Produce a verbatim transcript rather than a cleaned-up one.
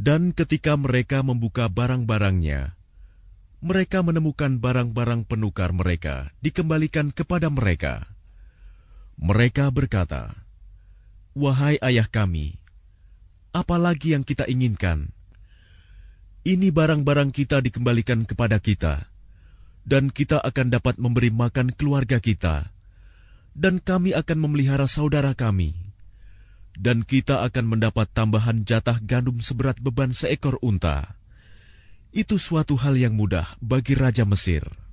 Dan ketika mereka membuka barang-barangnya, mereka menemukan barang-barang penukar mereka dikembalikan kepada mereka. Mereka berkata, "Wahai ayah kami, apa lagi yang kita inginkan? Ini barang-barang kita dikembalikan kepada kita, dan kita akan dapat memberi makan keluarga kita, dan kami akan memelihara saudara kami, dan kita akan mendapat tambahan jatah gandum seberat beban seekor unta." Itu suatu hal yang mudah bagi Raja Mesir.